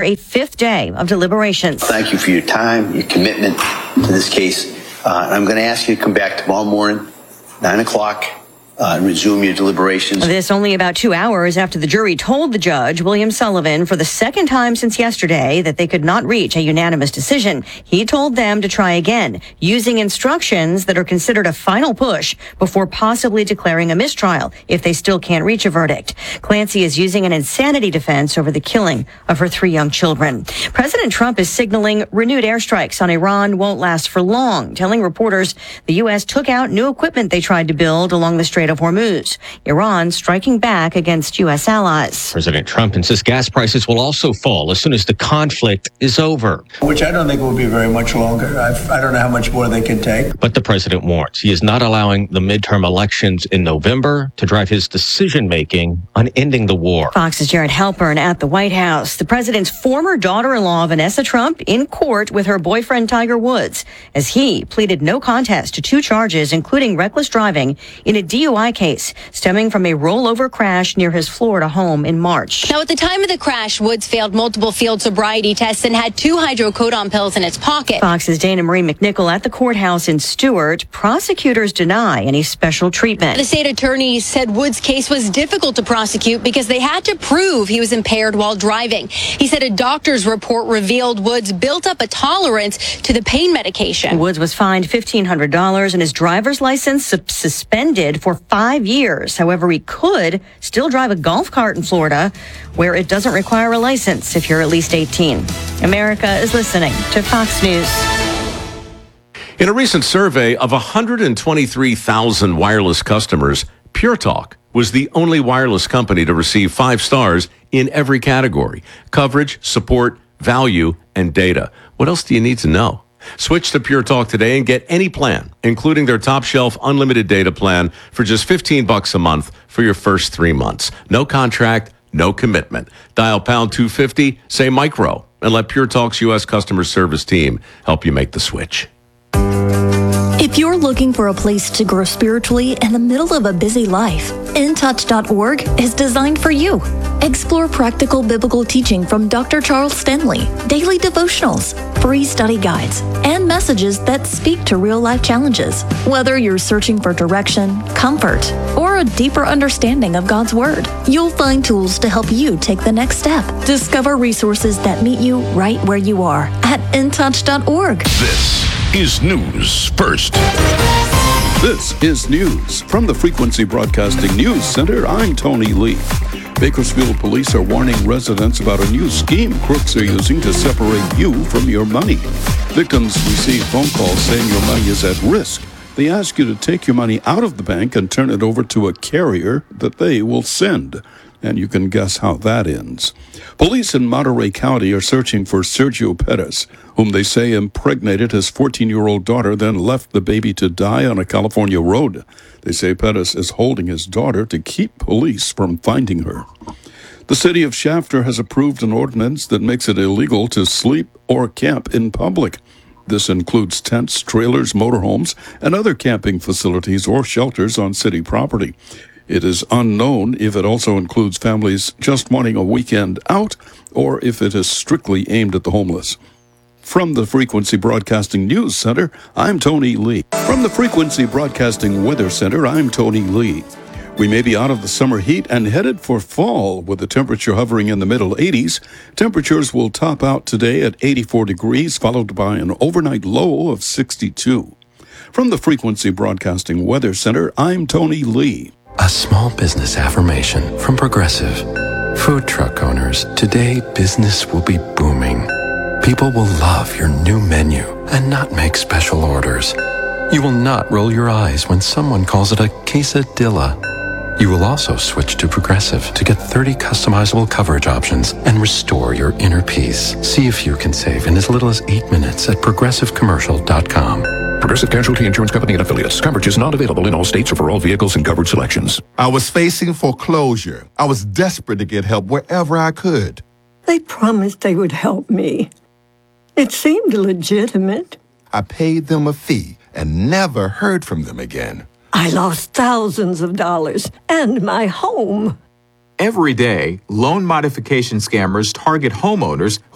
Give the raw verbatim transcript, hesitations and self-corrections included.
a fifth day of deliberations. Thank you for your time, your commitment to this case. Uh, I'm going to ask you to come back tomorrow morning, nine o'clock. Uh, and resume your deliberations. This only about two hours after the jury told the judge, William Sullivan, for the second time since yesterday, that they could not reach a unanimous decision. He told them to try again, using instructions that are considered a final push before possibly declaring a mistrial if they still can't reach a verdict. Clancy is using an insanity defense over the killing of her three young children. President Trump is signaling renewed airstrikes on Iran won't last for long, telling reporters the U S took out new equipment they tried to build along the Strait of Hormuz. Iran striking back against U S allies. President Trump insists gas prices will also fall as soon as the conflict is over. Which I don't think will be very much longer. I've, I don't know how much more they can take. But the president warns he is not allowing the midterm elections in November to drive his decision-making on ending the war. Fox's Jared Halpern at the White House. The president's former daughter-in-law, Vanessa Trump, in court with her boyfriend, Tiger Woods, as he pleaded no contest to two charges, including reckless driving in a D U I case stemming from a rollover crash near his Florida home in March. Now, at the time of the crash, Woods failed multiple field sobriety tests and had two hydrocodone pills in his pocket. Fox's Dana Marie McNichol at the courthouse in Stewart. Prosecutors deny any special treatment. The state attorney said Woods' case was difficult to prosecute because they had to prove he was impaired while driving. He said a doctor's report revealed Woods built up a tolerance to the pain medication. Woods was fined fifteen hundred dollars and his driver's license su- suspended for five years. However, he could still drive a golf cart in Florida, where it doesn't require a license if you're at least eighteen. America is listening to Fox News. In a recent survey of one hundred twenty-three thousand wireless customers, Pure Talk was the only wireless company to receive five stars in every category: coverage, support, value, and data. What else do you need to know? Switch to Pure Talk today and get any plan, including their top shelf unlimited data plan, for just fifteen bucks a month for your first three months. No contract, no commitment. Dial pound two fifty, say micro, and let Pure Talk's U S customer service team help you make the switch. If you're looking for a place to grow spiritually in the middle of a busy life, in touch dot org is designed for you. Explore practical biblical teaching from Doctor Charles Stanley, daily devotionals, free study guides, and messages that speak to real-life challenges. Whether you're searching for direction, comfort, or a deeper understanding of God's Word, you'll find tools to help you take the next step. Discover resources that meet you right where you are at in touch dot org. This is News First. This is news from the Frequency Broadcasting News Center. I'm Tony Lee. Bakersfield police are warning residents about a new scheme crooks are using to separate you from your money. Victims receive phone calls saying your money is at risk. They ask you to take your money out of the bank and turn it over to a carrier that they will send. And you can guess how that ends. Police in Monterey County are searching for Sergio Perez, whom they say impregnated his fourteen-year-old daughter, then left the baby to die on a California road. They say Perez is holding his daughter to keep police from finding her. The city of Shafter has approved an ordinance that makes it illegal to sleep or camp in public. This includes tents, trailers, motorhomes, and other camping facilities or shelters on city property. It is unknown if it also includes families just wanting a weekend out or if it is strictly aimed at the homeless. From the Frequency Broadcasting News Center, I'm Tony Lee. From the Frequency Broadcasting Weather Center, I'm Tony Lee. We may be out of the summer heat and headed for fall with the temperature hovering in the middle eighties. Temperatures will top out today at eighty-four degrees, followed by an overnight low of sixty-two. From the Frequency Broadcasting Weather Center, I'm Tony Lee. A small business affirmation from Progressive. Food truck owners, today business will be booming. People will love your new menu and not make special orders. You will not roll your eyes when someone calls it a quesadilla. You will also switch to Progressive to get thirty customizable coverage options and restore your inner peace. See if you can save in as little as eight minutes at progressive commercial dot com. Progressive Casualty Insurance Company and Affiliates. Coverage is not available in all states or for all vehicles and covered selections. I was facing foreclosure. I was desperate to get help wherever I could. They promised they would help me. It seemed legitimate. I paid them a fee and never heard from them again. I lost thousands of dollars and my home. Every day, loan modification scammers target homeowners